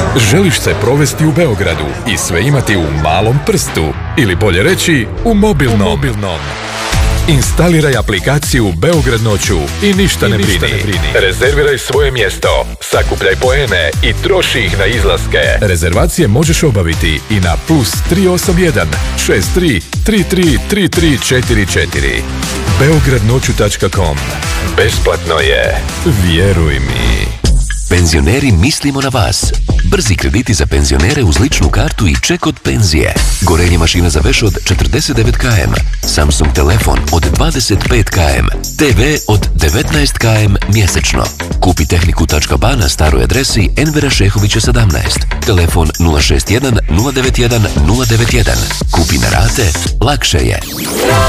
Želiš se provesti u Beogradu i sve imati u malom prstu, ili bolje reći, u mobilnom. Instaliraj aplikaciju Beograd noću i ništa ne brini. Rezerviraj svoje mjesto, sakupljaj poene i troši ih na izlaske. Rezervacije možeš obaviti i na +381 63 33 3344. beogradnoću.com. Besplatno je. Vjeruj mi. Penzioneri, mislimo na vas. Brzi krediti za penzionere uz ličnu kartu i ček od penzije. Gorenje mašina za veš od 49 km. Samsung telefon od 25 km. TV od 19 km mjesečno. Kupi tehniku.ba na staroj adresi Envera Šehovića 17. Telefon 061 091 091. Kupi na rate, lakše je.